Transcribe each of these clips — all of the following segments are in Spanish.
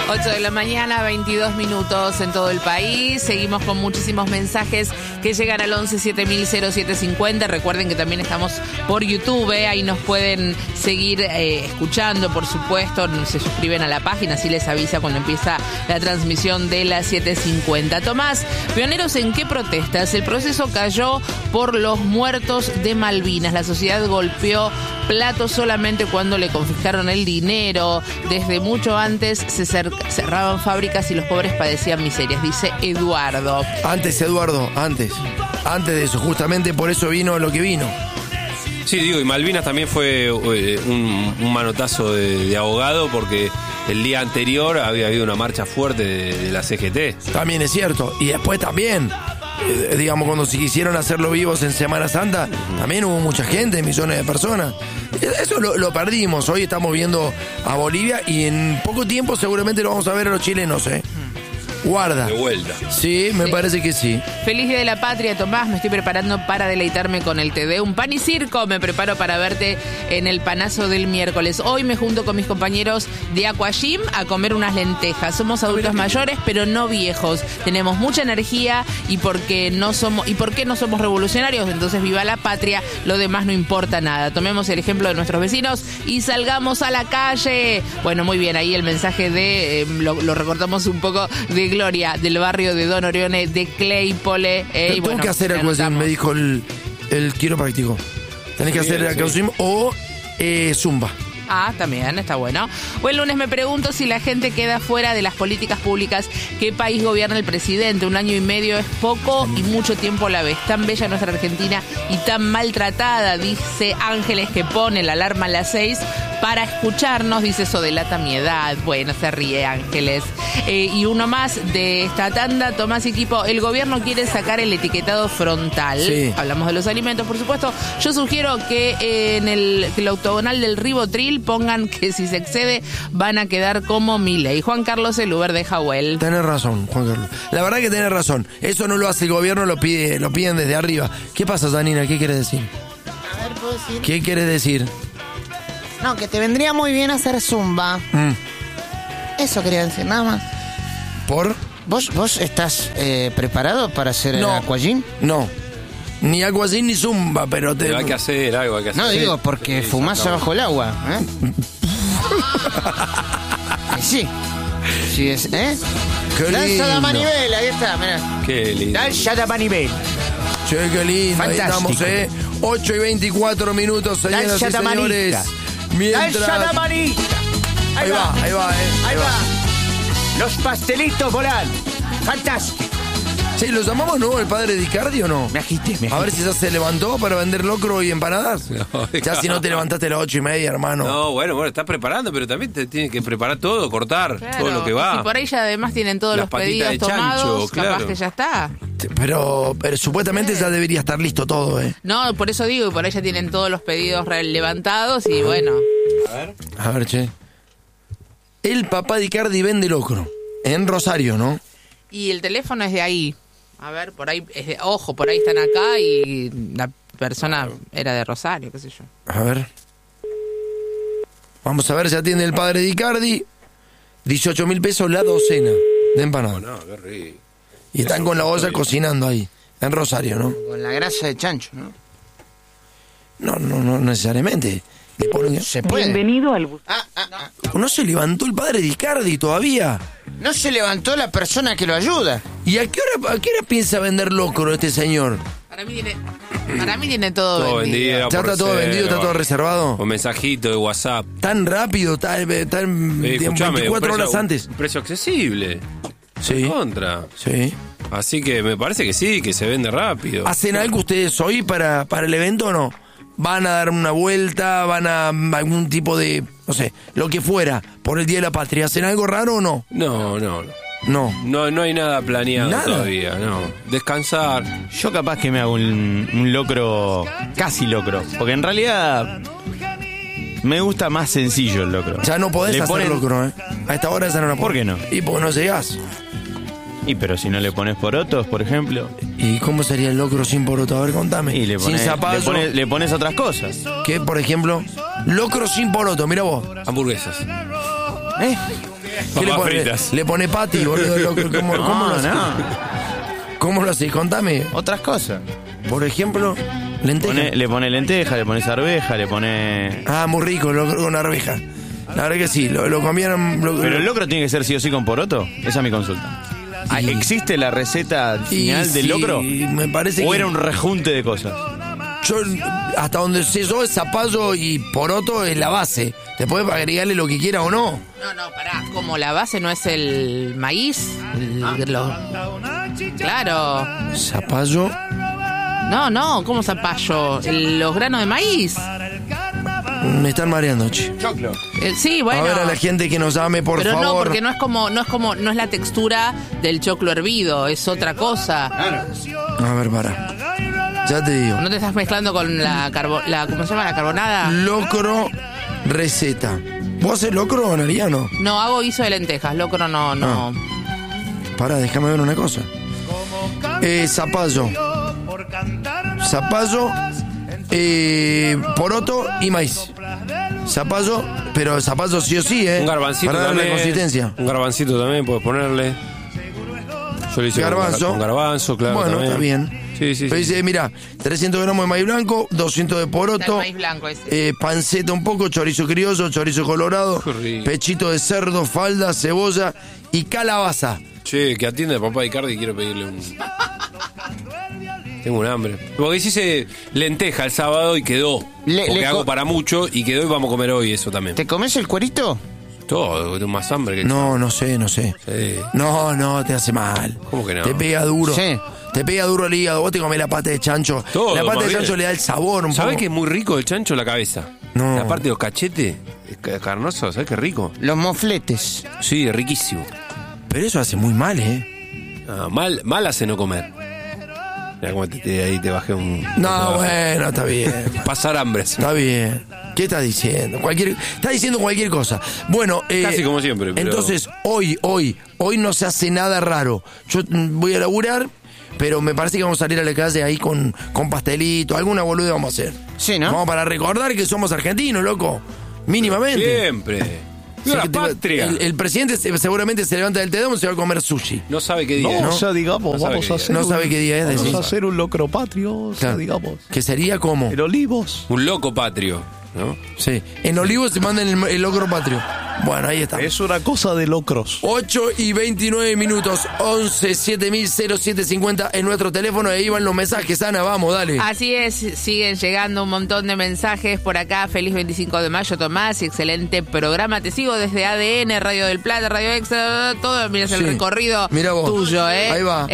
8 de la mañana, 22 minutos en todo el país. Seguimos con muchísimos mensajes que llegan al 11 7000 0750. Recuerden que también estamos por YouTube, ahí nos pueden seguir escuchando, por supuesto. Se suscriben a la página, así les avisa cuando empieza la transmisión de las 7:50. Tomás, pioneros en qué protestas. El proceso cayó por los muertos de Malvinas. La sociedad golpeó plato solamente cuando le confiscaron el dinero. Desde mucho antes se cerraban fábricas y los pobres padecían miserias, dice Eduardo. Antes, Eduardo, antes de eso, justamente por eso vino lo que vino. Sí, digo, y Malvinas también fue un manotazo de abogado, porque el día anterior había habido una marcha fuerte de la CGT. También es cierto, y después también, digamos, cuando se quisieron hacerlo vivos en Semana Santa, también hubo mucha gente, millones de personas. Eso lo perdimos. Hoy estamos viendo a Bolivia y en poco tiempo seguramente lo vamos a ver a los chilenos, Guarda. De vuelta. Sí, me parece que sí. Feliz Día de la Patria, Tomás. Me estoy preparando para deleitarme con el té de un pan y circo. Me preparo para verte en el panazo del miércoles. Hoy me junto con mis compañeros de Aquagym a comer unas lentejas. Somos adultos mayores, pero no viejos. Tenemos mucha energía y ¿por qué no somos revolucionarios? Entonces viva la patria, lo demás no importa nada. Tomemos el ejemplo de nuestros vecinos y salgamos a la calle. Bueno, muy bien, ahí el mensaje de, lo recortamos un poco, de Gloria, del barrio de Don Orione, de Claypole. Tengo bueno, que hacer Aquagym, me dijo el quiropráctico. Tenés que hacer Aquagym o Zumba. Ah, también, está bueno. Hoy el lunes me pregunto si la gente queda fuera de las políticas públicas. ¿Qué país gobierna el presidente? 1 año y medio es poco y mucho tiempo a la vez. Tan bella nuestra Argentina y tan maltratada, dice Ángeles, que pone la alarma a las 6 para escucharnos. Dice, eso delata mi edad. Bueno, se ríe Ángeles. Y uno más de esta tanda, Tomás y equipo. El gobierno quiere sacar el etiquetado frontal. Sí. Hablamos de los alimentos, por supuesto. Yo sugiero que en el octogonal del Ribotril pongan que si se excede van a quedar como Milei. Juan Carlos, el Uber de Jawel. Tenés razón, Juan Carlos. La verdad que tenés razón. Eso no lo hace el gobierno, lo piden desde arriba. ¿Qué pasa, Danina? ¿Qué quieres decir? A ver, ¿puedo decir? ¿Qué quieres decir? No, que te vendría muy bien hacer zumba. Eso quería decir, nada más. ¿Por? ¿Vos estás preparado para hacer el Aquagym? No. Ni Aquagym ni Zumba, pero Pero hay que hacer algo, hay que hacer. No, digo, porque fumás abajo el agua, Sí. Sí es, Qué Danza lindo. da manivela, ahí está, mirá. Qué lindo. Danza da manivela. Che, qué lindo. Ahí Fantástico. estamos, 8 y 24 minutos, señoras Danza y da señores. manita. Mientras... Danza da manita. Ahí va. Ahí va. Los pastelitos volando. Fantástico. Sí, ¿lo llamamos no el padre de Icardi o no? Me agité. A ver si ya se levantó para vender locro y empanadas. No, Ya si no te levantaste a las 8:30, hermano. No, bueno, estás preparando, pero también te tiene que preparar todo, cortar Claro, todo lo que va. y por ahí ya además tienen todos Las los patitas pedidos de chancho, tomados, capaz claro. que ya está. Pero supuestamente ya debería estar listo todo, No, por eso digo, y por ahí ya tienen todos los pedidos levantados y bueno. A ver, che. El papá de Icardi vende locro. En Rosario, ¿no? Y el teléfono es de ahí. A ver, por ahí, ojo, por ahí están acá y la persona era de Rosario, qué sé yo. A ver. Vamos a ver si atiende el padre de Icardi. 18.000 pesos la docena de empanadas. No, qué rico. Y están con la olla cocinando ahí. En Rosario, ¿no? Con la grasa de chancho, ¿no? No necesariamente. Le ponen... Se puede. Bienvenido al bus. No se levantó el padre de Icardi todavía. No se levantó la persona que lo ayuda. ¿Y a qué hora piensa vender locro este señor? Para mí tiene todo, Todo vendido. vendido. ¿Ya está todo vendido, está todo reservado? O mensajito de WhatsApp. Tan rápido, tan Escuchame, 24 horas antes. Un precio accesible. Sí. Contra. Sí. Así que me parece que sí, que se vende rápido. ¿Hacen algo ustedes hoy para el evento o no? ¿Van a dar una vuelta? ¿Van a algún tipo de, no sé, lo que fuera, por el Día de la Patria? ¿Hacen algo raro o no? No. No. No hay nada planeado ¿Nada? todavía, no. Descansar. Yo capaz que me hago un locro, casi locro, porque en realidad me gusta más sencillo el locro. Ya no podés Le hacer ponen- locro, ¿eh? A esta hora ya no la ¿Por podés. qué no? Y porque no llegás. Y pero si no le pones porotos, por ejemplo, ¿Y cómo sería el locro sin poroto? A ver, contame. y le pones, sin zapallo. le pones otras cosas. ¿Qué, por ejemplo? Locro sin poroto, mira vos. Hamburguesas. ¿Qué le Papas pone? fritas. Le pone pati, boludo. ¿Cómo lo haces? ¿Cómo lo haces? Contame. Otras cosas. Por ejemplo, lenteja. Le pone lenteja, le pone arveja, le pone... Ah, muy rico, locro con arveja. La verdad que sí, lo comieron. Pero el locro tiene que ser sí o sí con poroto. Esa es mi consulta. ¿Existe la receta final del locro? Me parece ¿O que era un rejunte de cosas? yo, hasta donde sé yo, es zapallo y poroto es la base. Después agregarle lo que quiera o no. No, pará. Como la base no es el maíz. Claro. Zapallo. No, ¿cómo zapallo? Los granos de maíz. Me están mareando, che. Sí, bueno. A ver a la gente que nos llame, por pero favor. no, porque no es la textura del choclo hervido, es otra cosa. A ver, para. Ya te digo. No te estás mezclando con ¿cómo se llama? La carbonada. Locro receta. ¿Vos haces locro, Nariano? No, hago guiso de lentejas, locro no. Pará, déjame ver una cosa. Zapallo. Zapallo, poroto y maíz. Zapallo, pero zapallo sí o sí, Un garbancito para darle también. consistencia. Un garbancito también puedes ponerle. Yo le hice Garbanzo. con garbanzo, claro. Bueno, también. está bien. Sí. Pero dice, mira, 300 gramos de maíz blanco, 200 de Está el poroto, maíz blanco ese. panceta un poco, chorizo criollo, chorizo colorado, Qué rico. pechito de cerdo, falda, cebolla y calabaza. Che, que atiende a papá Icardi, quiero pedirle un... Tengo un hambre. Porque hice lenteja el sábado y quedó. Porque hago para mucho y quedó y vamos a comer hoy eso también. ¿Te comes el cuerito? Todo, tengo más hambre que... No sé. Sí. No, te hace mal. ¿Cómo que no? Te pega duro. Sí. Te pega duro el hígado. Vos te comés la pata de chancho. Todo, la pata más de bien. chancho le da el sabor un ¿Sabés poco. que es muy rico el chancho? La cabeza. No. La parte de los cachetes, es carnoso, ¿sabés qué rico? Los mofletes. Sí, es riquísimo. Pero eso hace muy mal, Ah, mal hace no comer. Mira cómo ahí te bajé un... No, bueno, está bien. Pasar hambre. Está bien. ¿Qué estás diciendo? Está diciendo cualquier cosa. Bueno, Casi como siempre, pero... Entonces, hoy no se hace nada raro. Yo voy a laburar, pero me parece que vamos a salir a la calle ahí con pastelito, alguna boluda vamos a hacer. Sí, ¿no? Vamos para recordar que somos argentinos, loco. Mínimamente. Siempre. Sí, ¡Viva que la patria! El presidente seguramente se levanta del tedón y se va a comer sushi. No sabe qué día, No, ¿no? o sea, digamos, No sabe vamos qué a día. hacer. No sabe qué día es, Vamos decís. a hacer un locro patrio, o sea, Claro. digamos. Que sería como. El Olivos. Un loco patrio, ¿no? Sí. En Olivos se mandan el locro patrio. Bueno, ahí está. Es una cosa de locros. 8:29, 11-7000-0750 en nuestro teléfono. Ahí van los mensajes, Ana, vamos, dale. Así es, siguen llegando un montón de mensajes por acá. Feliz 25 de mayo, Tomás, y excelente programa. Te sigo desde ADN, Radio del Plata, Radio Extra, todo. Mira, es el Sí. recorrido Mirá vos. tuyo, ¿eh? Ahí va.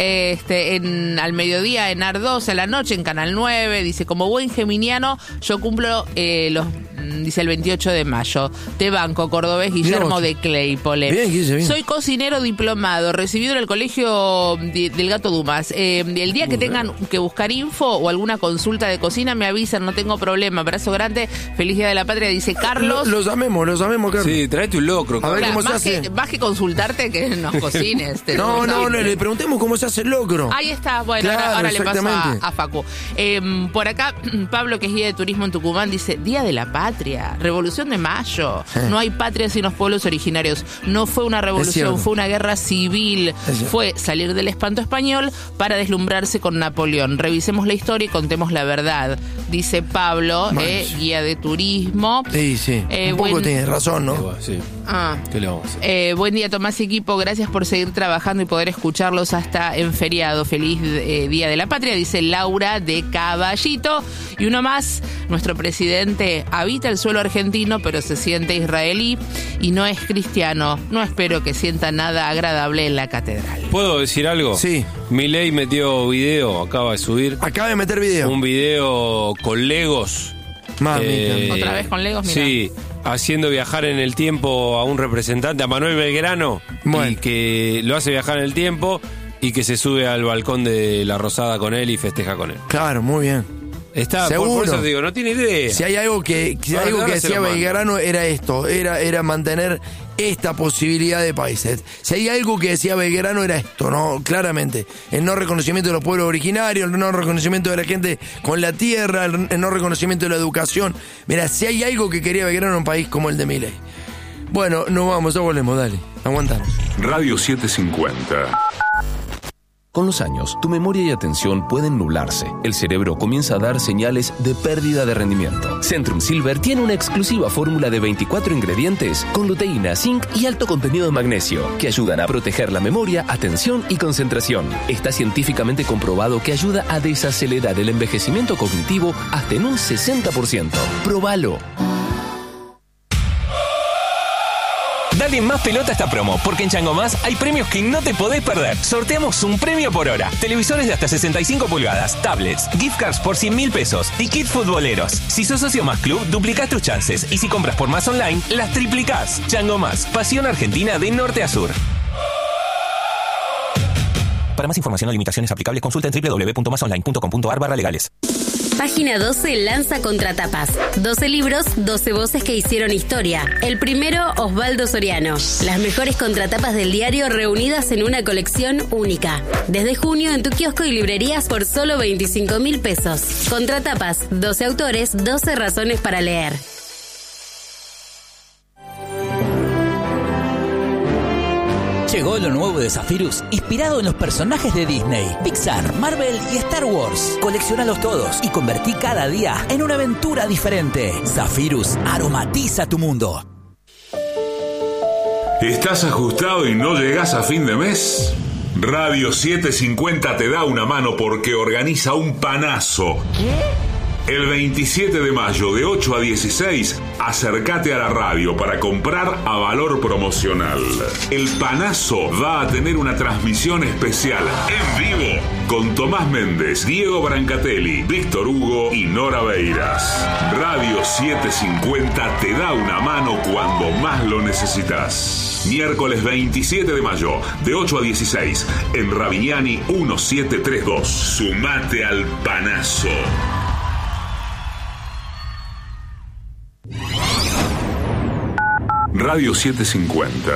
Al mediodía, en AR2, a la noche, en Canal 9. Dice, como buen geminiano, yo cumplo dice el 28 de mayo. Te banco, cordobés Guillermo vos. de Claypole. Bien, Guille, bien. Soy cocinero diplomado, recibido en el colegio del Gato Dumas. El día que tengan que buscar info o alguna consulta de cocina, me avisan, no tengo problema. Abrazo grande, feliz Día de la Patria, dice Carlos. Lo llamemos, Carlos. Sí, traete un locro. A ver, Claro, ¿cómo se más, hace? más que consultarte, que nos cocines. No, le preguntemos cómo se hace el locro. Ahí está, bueno, Claro, ahora le paso exactamente. a Facu. Por acá, Pablo, que es guía de turismo en Tucumán, dice, Día de la Patria, Revolución de Mayo. No hay patria sin los pueblos originarios. No fue una Es revolución, cierto. fue una guerra civil. cierto. Fue salir del espanto español para deslumbrarse con Napoleón. Revisemos la historia y contemos la verdad, dice Pablo, guía de turismo. Sí. Un poco buen- tienes razón, ¿no? Sí. Ah. ¿Qué le vamos a hacer? Buen día, Tomás y equipo. Gracias por seguir trabajando y poder escucharlos hasta en feriado. Feliz Día de la Patria, dice Laura de Caballito. Y uno más, nuestro presidente habita el suelo argentino, pero se siente israelí y no es cristiano. No espero que sienta nada agradable en la catedral. ¿Puedo decir algo? Sí. Milei metió video, acaba de subir Acaba de meter video. un video con Legos. Mamita. ¿Otra vez con Legos? Mirá. Sí, haciendo viajar en el tiempo a un representante, a Manuel Belgrano, Bueno. y que lo hace viajar en el tiempo y que se sube al balcón de la Rosada con él y festeja con él. Claro, muy bien. Está, por Seguro. eso te digo, no tiene idea. Si hay algo que, Ahora se decía lo mando. Belgrano era esto, era mantener esta posibilidad de países. Si hay algo que decía Belgrano era esto, ¿no? Claramente. El no reconocimiento de los pueblos originarios, el no reconocimiento de la gente con la tierra, el no reconocimiento de la educación. Mira, si hay algo que quería Belgrano en un país como el de Milei. Bueno, nos vamos, ya volvemos, dale. Aguantanos. Radio 750. Con los años, tu memoria y atención pueden nublarse. El cerebro comienza a dar señales de pérdida de rendimiento. Centrum Silver tiene una exclusiva fórmula de 24 ingredientes con luteína, zinc y alto contenido de magnesio que ayudan a proteger la memoria, atención y concentración. Está científicamente comprobado que ayuda a desacelerar el envejecimiento cognitivo hasta en un 60%. ¡Próbalo! Dale más pelota a esta promo, porque en Chango Más hay premios que no te podés perder. Sorteamos un premio por hora. Televisores de hasta 65 pulgadas, tablets, gift cards por 100.000 pesos y kit futboleros. Si sos socio Más Club, duplicás tus chances. Y si compras por Más Online, las triplicás. Chango Más, pasión argentina de norte a sur. Para más información o limitaciones aplicables, consulta en www.masonline.com.ar/legales. Página 12 lanza Contratapas. 12 libros, 12 voces que hicieron historia. El primero, Osvaldo Soriano. Las mejores contratapas del diario reunidas en una colección única. Desde junio en tu kiosco y librerías por solo 25.000 pesos. Contratapas, 12 autores, 12 razones para leer. Llegó lo nuevo de Zephyrus, inspirado en los personajes de Disney, Pixar, Marvel y Star Wars. Colecciónalos todos y convertí cada día en una aventura diferente. Zephyrus aromatiza tu mundo. ¿Estás ajustado y no llegás a fin de mes? Radio 750 te da una mano porque organiza un panazo. El 27 de mayo de 8 a 16, acércate a la radio para comprar a valor promocional. El panazo va a tener una transmisión especial en vivo con Tomás Méndez, Diego Brancatelli, Víctor Hugo y Nora Beiras. Radio 750 te da una mano cuando más lo necesitas. Miércoles 27 de mayo, de 8 a 16, en Ravignani 1732. Sumate al panazo. Radio 750.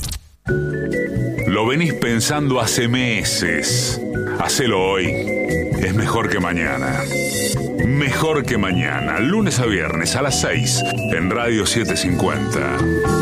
Lo venís pensando hace meses. Hacelo hoy. Es mejor que mañana. Mejor que mañana. Lunes a viernes a las 6 en Radio 750.